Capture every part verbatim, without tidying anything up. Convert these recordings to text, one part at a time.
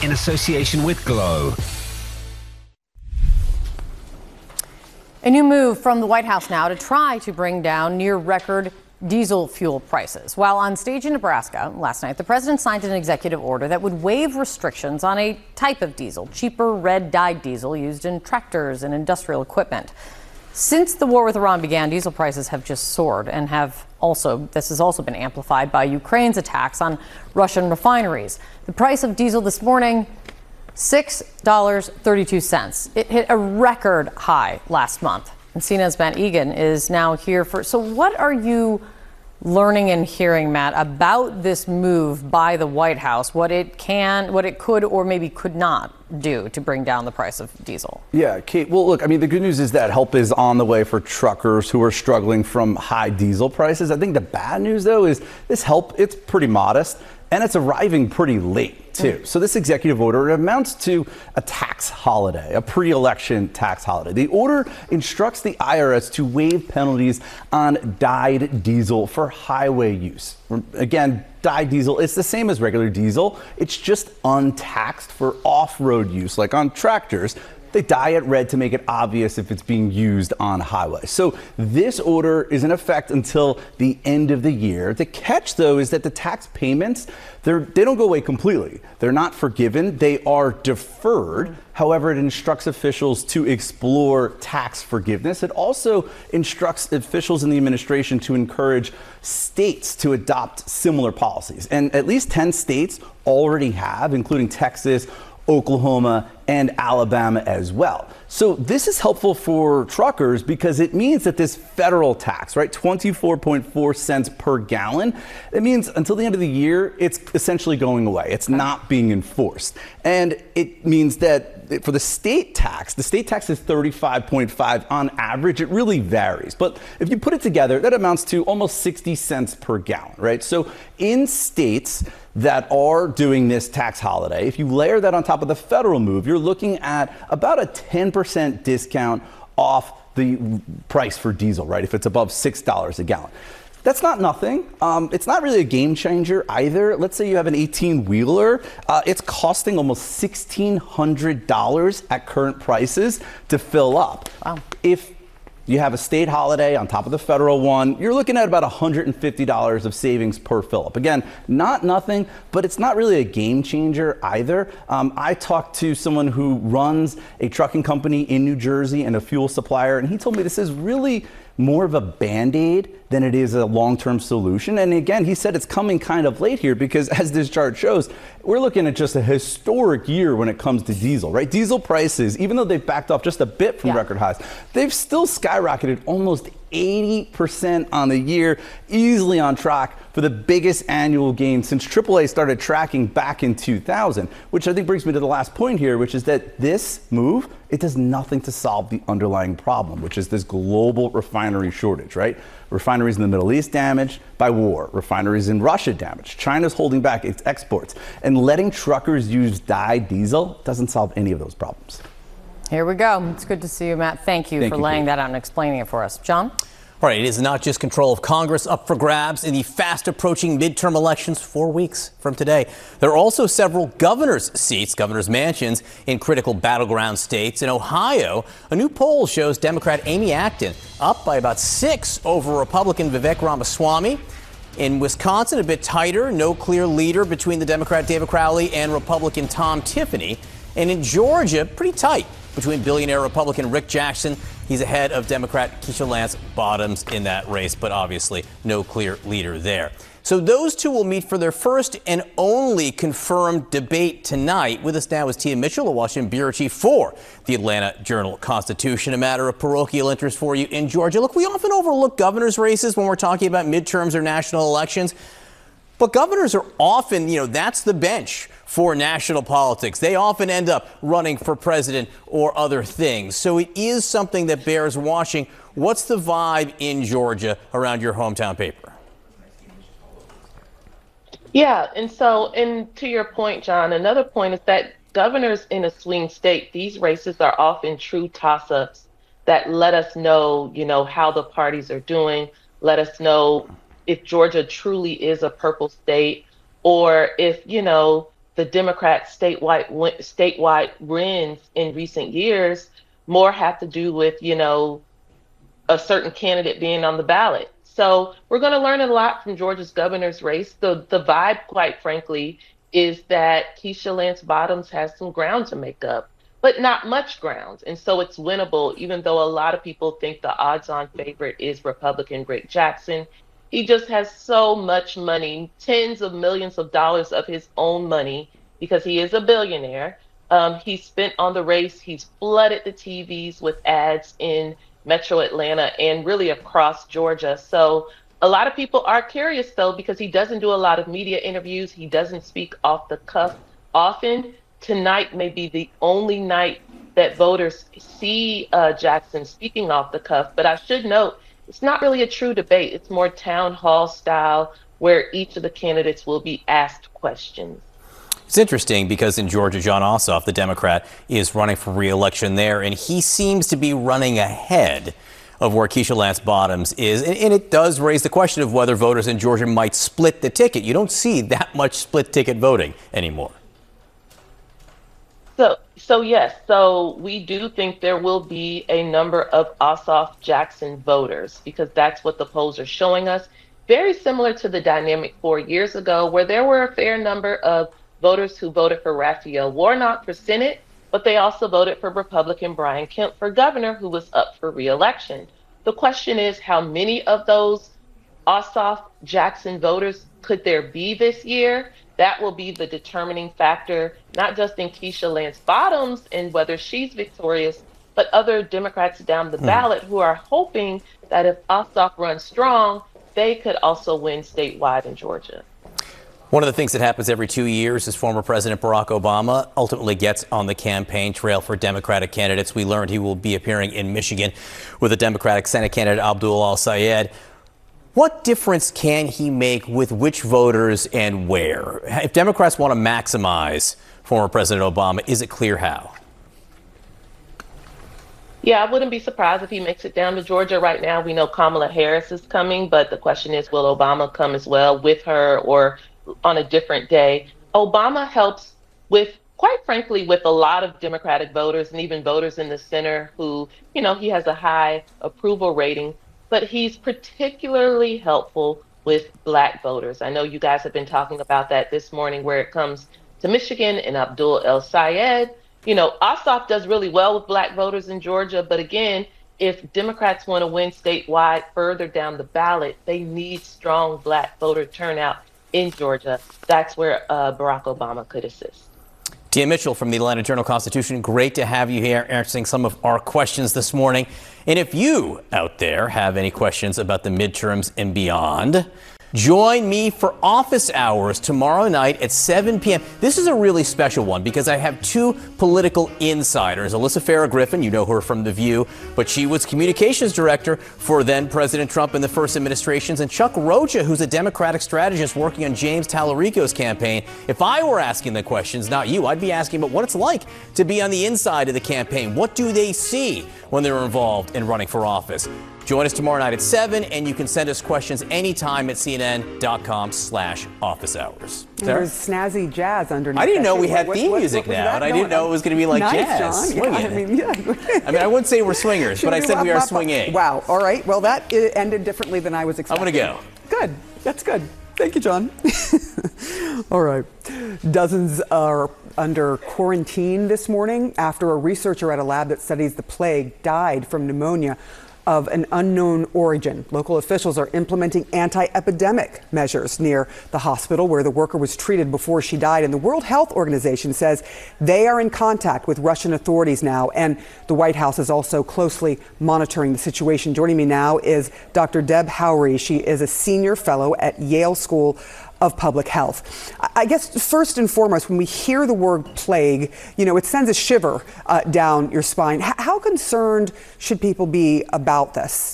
in association with Glow. A new move from the White House now to try to bring down near record diesel fuel prices. While on stage in Nebraska last night, the president signed an executive order that would waive restrictions on a type of diesel, cheaper red dyed diesel used in tractors and industrial equipment. Since the war with Iran began, diesel prices have just soared and have also, this has also been amplified by Ukraine's attacks on Russian refineries. The price of diesel this morning, six dollars and thirty-two cents. It hit a record high last month. And C N N's Matt Egan is now here for, so what are you learning and hearing, Matt, about this move by the White House, what it can, what it could or maybe could not do to bring down the price of diesel? Yeah, Kate, well, look, I mean, the good news is that help is on the way for truckers who are struggling from high diesel prices. I think the bad news, though, is this help, it's pretty modest. And it's arriving pretty late, too. So this executive order amounts to a tax holiday, a pre-election tax holiday. The order instructs the I R S to waive penalties on dyed diesel for highway use. Again, dyed diesel, it's the same as regular diesel. It's just untaxed for off-road use, like on tractors. They dye it red to make it obvious if it's being used on highways. So this order is in effect until the end of the year. The catch, though, is that the tax payments, they're, they don't go away completely. They're not forgiven. They are deferred. However, it instructs officials to explore tax forgiveness. It also instructs officials in the administration to encourage states to adopt similar policies. And at least ten states already have, including Texas, Oklahoma, and Alabama as well. So this is helpful for truckers because it means that this federal tax, right, twenty-four point four cents per gallon, it means until the end of the year, it's essentially going away. It's not being enforced. And it means that for the state tax, the state tax is thirty-five point five on average. It really varies. But if you put it together, that amounts to almost sixty cents per gallon, right? So in states that are doing this tax holiday, if you layer that on top of the federal move, you're looking at about a ten percent discount off the price for diesel, right? If it's above six dollars a gallon. That's not nothing. Um, it's not really a game changer either. Let's say you have an eighteen wheeler. Uh, it's costing almost sixteen hundred dollars at current prices to fill up. Wow. If you have a state holiday on top of the federal one, you're looking at about one hundred fifty dollars of savings per fill-up. Again, not nothing, but it's not really a game changer either. Um, I talked to someone who runs a trucking company in New Jersey and a fuel supplier, and he told me this is really more of a Band-Aid than it is a long-term solution. And again, he said it's coming kind of late here because as this chart shows, we're looking at just a historic year when it comes to diesel, right? Diesel prices, even though they've backed off just a bit from yeah. record highs, they've still skyrocketed almost eighty percent on the year, easily on track for the biggest annual gain since triple A started tracking back in two thousand, which I think brings me to the last point here, which is that this move, it does nothing to solve the underlying problem, which is this global refinery shortage, right? Refineries in the Middle East damaged by war, refineries in Russia damaged, China's holding back its exports, and letting truckers use dyed diesel doesn't solve any of those problems. Here we go. It's good to see you, Matt. Thank you Thank for you, laying Kate. that out and explaining it for us. John? All right, it is not just control of Congress up for grabs in the fast approaching midterm elections four weeks from today. There are also several governor's seats, governor's mansions in critical battleground states. In Ohio, a new poll shows Democrat Amy Acton up by about six over Republican Vivek Ramaswamy. In Wisconsin, a bit tighter, no clear leader between the Democrat David Crowley and Republican Tom Tiffany. And in Georgia, pretty tight between billionaire Republican Rick Jackson. He's ahead of Democrat Keisha Lance Bottoms in that race, but obviously no clear leader there. So those two will meet for their first and only confirmed debate tonight. With us now is Tia Mitchell, a Washington bureau chief for the Atlanta Journal-Constitution. A matter of parochial interest for you in Georgia. Look, we often overlook governor's races when we're talking about midterms or national elections. But governors are often, you know, that's the bench for national politics. They often end up running for president or other things. So it is something that bears watching. What's the vibe in Georgia around your hometown paper? Yeah, and so, and to your point, John, another point is that governors in a swing state, these races are often true toss-ups that let us know, you know, how the parties are doing, let us know if Georgia truly is a purple state, or if, you know, the Democrats' statewide win- statewide wins in recent years more have to do with, you know, a certain candidate being on the ballot. So we're going to learn a lot from Georgia's governor's race. The the vibe, quite frankly, is that Keisha Lance Bottoms has some ground to make up, but not much ground. And so it's winnable, even though a lot of people think the odds-on favorite is Republican Rick Jackson. He just has so much money, tens of millions of dollars of his own money, because he is a billionaire. Um, he's spent on the race. He's flooded the T Vs with ads in Metro Atlanta and really across Georgia. So a lot of people are curious, though, because he doesn't do a lot of media interviews. He doesn't speak off the cuff often. Tonight may be the only night that voters see uh, Jackson speaking off the cuff. But I should note, it's not really a true debate. It's more town hall style, where each of the candidates will be asked questions. It's interesting because in Georgia, Jon Ossoff, the Democrat, is running for re-election there, and he seems to be running ahead of where Keisha Lance Bottoms is. And, and it does raise the question of whether voters in Georgia might split the ticket. You don't see that much split ticket voting anymore. So, so yes, so we do think there will be a number of Ossoff Jackson voters, because that's what the polls are showing us. Very similar to the dynamic four years ago, where there were a fair number of voters who voted for Raphael Warnock for Senate, but they also voted for Republican Brian Kemp for governor, who was up for re-election. The question is, how many of those Ossoff Jackson voters could there be this year? That will be the determining factor, not just in Keisha Lance Bottoms and whether she's victorious, but other Democrats down the mm. ballot who are hoping that if Ossoff runs strong, they could also win statewide in Georgia. One of the things that happens every two years is former President Barack Obama ultimately gets on the campaign trail for Democratic candidates. We learned he will be appearing in Michigan with the Democratic Senate candidate Abdul Al-Sayed. What difference can he make with which voters and where? If Democrats want to maximize former President Obama, is it clear how? Yeah, I wouldn't be surprised if he makes it down to Georgia. Right now, we know Kamala Harris is coming, but the question is, will Obama come as well with her or on a different day? Obama helps with, quite frankly, with a lot of Democratic voters and even voters in the center who, you know, he has a high approval rating, but he's particularly helpful with Black voters. I know you guys have been talking about that this morning where it comes to Michigan and Abdul El-Sayed. You know, Ossoff does really well with Black voters in Georgia, but again, if Democrats want to win statewide further down the ballot, they need strong Black voter turnout in Georgia. That's where uh, Barack Obama could assist. Tia Mitchell from the Atlanta Journal-Constitution, great to have you here answering some of our questions this morning. And if you out there have any questions about the midterms and beyond, join me for office hours tomorrow night at seven p.m. This is a really special one because I have two political insiders. Alyssa Farah Griffin, you know her from The View, but she was communications director for then President Trump in the first administrations, and Chuck Rocha, who's a Democratic strategist working on James Tallarico's campaign. If I were asking the questions, not you, I'd be asking about what it's like to be on the inside of the campaign. What do they see when they're involved in running for office? Join us tomorrow night at seven, and you can send us questions anytime at C N N dot com slash office hours. There's snazzy jazz underneath. I didn't know we had what, theme what, music what now, and I didn't know it was going to be like nice, jazz. John. Yeah, I mean, yeah. I mean, I wouldn't say we're swingers, but I said we are swinging. Wow. All right. Well, that ended differently than I was expecting. I'm going to go. Good. That's good. Thank you, John. All right. Dozens are under quarantine this morning after a researcher at a lab that studies the plague died from pneumonia of an unknown origin. Local officials are implementing anti-epidemic measures near the hospital where the worker was treated before she died. And the World Health Organization says they are in contact with Russian authorities now. And the White House is also closely monitoring the situation. Joining me now is Doctor Deb Howry. She is a senior fellow at Yale School of Public Health. I guess first and foremost, when we hear the word plague, you know, it sends a shiver uh, down your spine. H- how concerned should people be about this?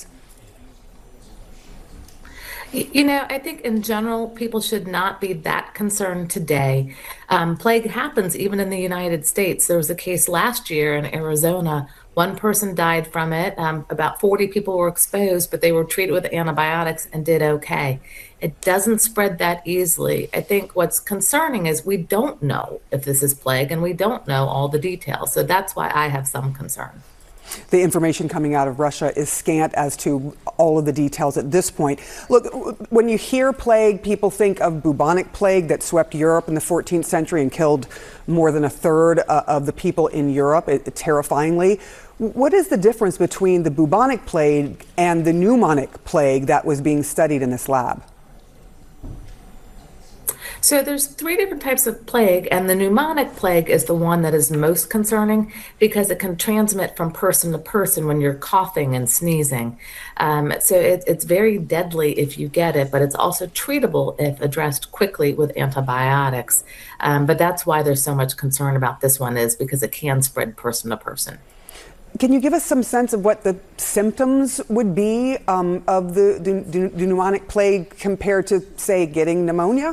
You know, I think in general, people should not be that concerned today. Um, plague happens even in the United States. There was a case last year in Arizona One person died from it. Um, about forty people were exposed, but they were treated with antibiotics and did okay. It doesn't spread that easily. I think what's concerning is we don't know if this is plague, and we don't know all the details. So that's why I have some concern. The information coming out of Russia is scant as to all of the details at this point. Look, when you hear plague, people think of bubonic plague that swept Europe in the fourteenth century and killed more than a third uh, of the people in Europe, it, terrifyingly. What is the difference between the bubonic plague and the pneumonic plague that was being studied in this lab? So there's three different types of plague, and the pneumonic plague is the one that is most concerning because it can transmit from person to person when you're coughing and sneezing. Um, so it, it's very deadly if you get it, but it's also treatable if addressed quickly with antibiotics. Um, but that's why there's so much concern about this one, is because it can spread person to person. Can you give us some sense of what the symptoms would be um, of the, the, the pneumonic plague compared to, say, getting pneumonia?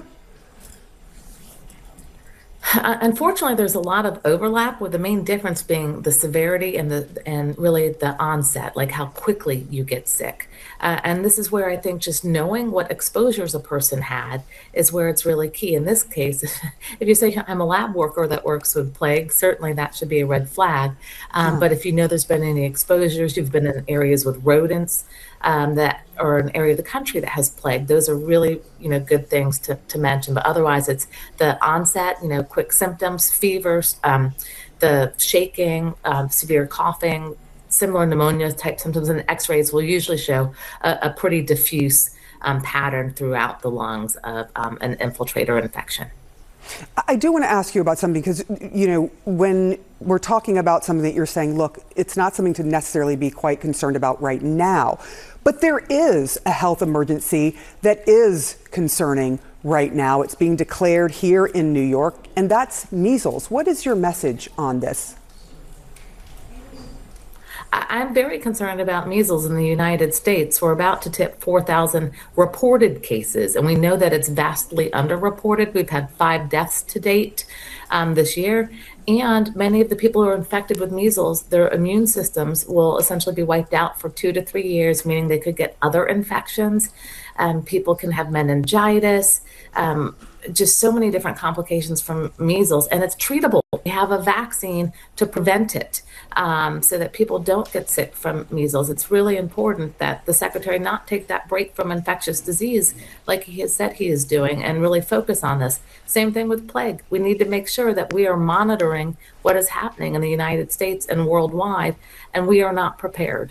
Unfortunately, there's a lot of overlap, with the main difference being the severity and the and really the onset, like how quickly you get sick. Uh, and this is where I think just knowing what exposures a person had is where it's really key. In this case, if you say I'm a lab worker that works with plague, certainly that should be a red flag. Um, yeah. But if you know there's been any exposures, you've been in areas with rodents, Um, that or an area of the country that has plague, those are really, you know, good things to, to mention. But otherwise, it's the onset, you know, quick symptoms, fevers, um, the shaking, um, severe coughing, similar pneumonia type symptoms, and x-rays will usually show a, a pretty diffuse um, pattern throughout the lungs of um, an infiltrator infection. I do want to ask you about something, because, you know, when we're talking about something that you're saying, look, it's not something to necessarily be quite concerned about right now, but there is a health emergency that is concerning right now. It's being declared here in New York, and that's measles. What is your message on this? I'm very concerned about measles in the United States. We're about to tip four thousand reported cases, and we know that it's vastly underreported. We've had five deaths to date um, this year, and many of the people who are infected with measles, their immune systems will essentially be wiped out for two to three years, meaning they could get other infections. Um, people can have meningitis, um, just so many different complications from measles, and it's treatable. We have a vaccine to prevent it, um, so that people don't get sick from measles. It's really important that the secretary not take that break from infectious disease like he has said he is doing, and really focus on this. Same thing with plague. We need to make sure that we are monitoring what is happening in the United States and worldwide, and we are not prepared.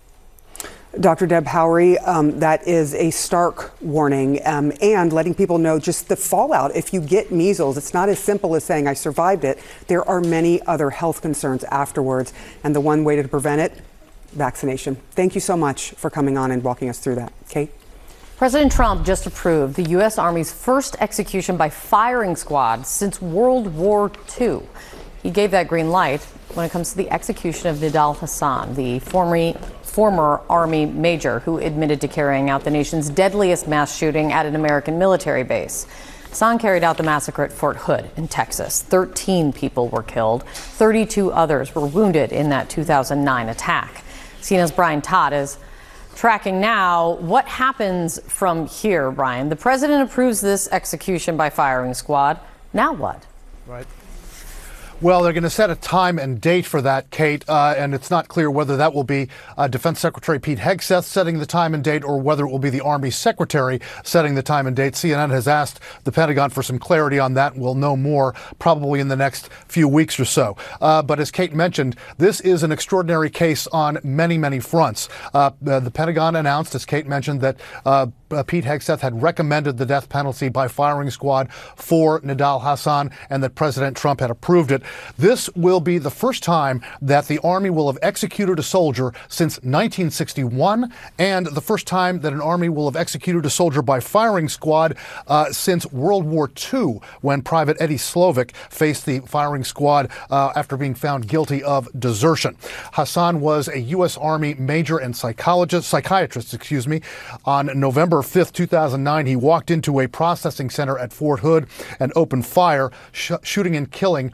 Doctor Deb Howry, um, that is a stark warning, um, and letting people know just the fallout. If you get measles, it's not as simple as saying I survived it. There are many other health concerns afterwards, and the one way to prevent it, vaccination. Thank you so much for coming on and walking us through that. Kate? President Trump just approved the U S Army's first execution by firing squad since World War Two. He gave that green light when it comes to the execution of Nidal Hasan, the former former Army major who admitted to carrying out the nation's deadliest mass shooting at an American military base. Hasan carried out the massacre at Fort Hood in Texas. thirteen people were killed. thirty-two others were wounded in that two thousand nine attack. C N N's Brian Todd is tracking now. What happens from here, Brian? The president approves this execution by firing squad. Now what? Right. Well, they're going to set a time and date for that, Kate, uh, and it's not clear whether that will be uh, Defense Secretary Pete Hegseth setting the time and date, or whether it will be the Army Secretary setting the time and date. C N N has asked the Pentagon for some clarity on that. We'll know more probably in the next few weeks or so. Uh, but as Kate mentioned, this is an extraordinary case on many, many fronts. Uh, the, the Pentagon announced, as Kate mentioned, that uh, Uh, Pete Hegseth had recommended the death penalty by firing squad for Nidal Hasan, and that President Trump had approved it. This will be the first time that the Army will have executed a soldier since nineteen sixty-one, and the first time that an Army will have executed a soldier by firing squad uh, since World War Two, when Private Eddie Slovic faced the firing squad uh, after being found guilty of desertion. Hasan was a U S Army major and psychologist, psychiatrist, excuse me. On November fifth, two thousand nine, he walked into a processing center at Fort Hood and opened fire, sh- shooting and killing thirteen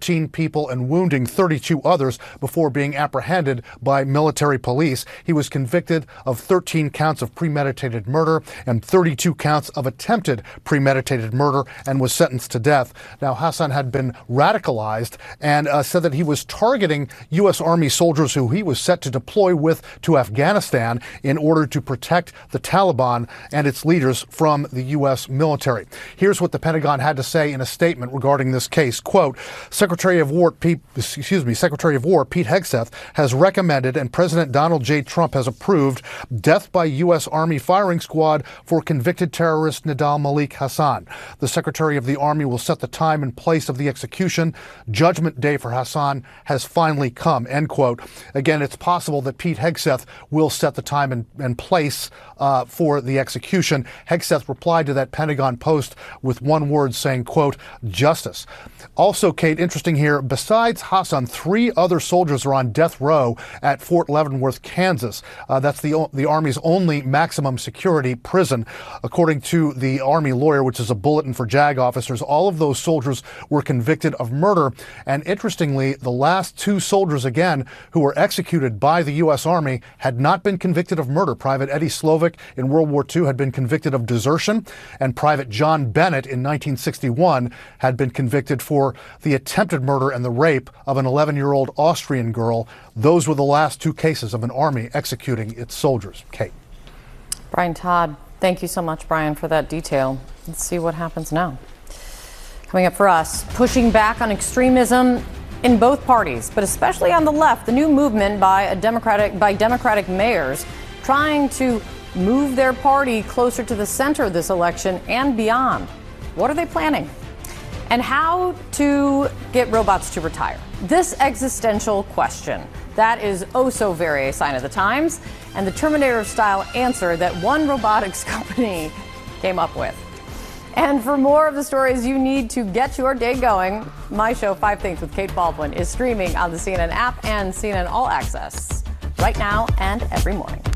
thirteen people and wounding thirty-two others before being apprehended by military police. He was convicted of thirteen counts of premeditated murder and thirty-two counts of attempted premeditated murder and was sentenced to death. Now, Hassan had been radicalized and uh, said that he was targeting U S Army soldiers who he was set to deploy with to Afghanistan in order to protect the Taliban and its leaders from the U S military. Here's what the Pentagon had to say in a statement regarding this case. Quote, Secretary of War Pete, excuse me, Secretary of War Pete Hegseth has recommended and President Donald J. Trump has approved death by U S Army firing squad for convicted terrorist Nidal Malik Hassan. The Secretary of the Army will set the time and place of the execution. Judgment day for Hassan has finally come, end quote. Again, it's possible that Pete Hegseth will set the time and, and place uh, for the execution. Hegseth replied to that Pentagon post with one word saying, quote, justice. Also, Kate, interesting here, besides Hassan, three other soldiers are on death row at Fort Leavenworth, Kansas. Uh, that's the, the Army's only maximum security prison. According to the Army Lawyer, which is a bulletin for JAG officers, all of those soldiers were convicted of murder. And interestingly, the last two soldiers, again, who were executed by the U S Army had not been convicted of murder. Private Eddie Slovic in World War Two had been convicted of desertion, and Private John Bennett in nineteen sixty-one had been convicted for the attempted murder and the rape of an eleven-year-old Austrian girl. Those were the last two cases of an army executing its soldiers. Kate. Brian Todd, thank you so much, Brian, for that detail. Let's see what happens now. Coming up for us, pushing back on extremism in both parties, but especially on the left, the new movement by a Democratic by Democratic mayors trying to move their party closer to the center of this election and beyond. What are they planning? And how to get robots to retire. This existential question, that is oh so very a sign of the times, and the Terminator-style answer that one robotics company came up with. And for more of the stories you need to get your day going, my show, Five Things with Kate Baldwin, is streaming on the C N N app and C N N All Access right now and every morning.